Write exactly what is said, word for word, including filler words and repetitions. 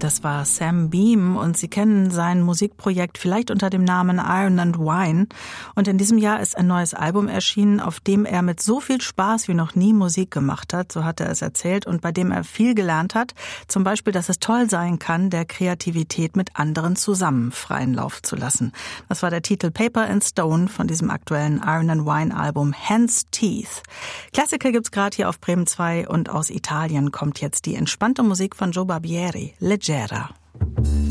Das war Sam Beam und Sie kennen sein Musikprojekt vielleicht unter dem Namen Iron and Wine. Und in diesem Jahr ist ein neues Album erschienen, auf dem er mit so viel Spaß wie noch nie Musik gemacht hat, so hat er es erzählt, und bei dem er viel gelernt hat. Zum Beispiel, dass es toll sein kann, der Kreativität mit anderen zusammen freien Lauf zu lassen. Das war der Titel Paper and Stone von diesem aktuellen Iron and Wine Album Hen's Teeth. Klassiker gibt's gerade hier auf Bremen zwei und aus Italien kommt jetzt die entspannte Musik von Joe Barbieri, Leggera.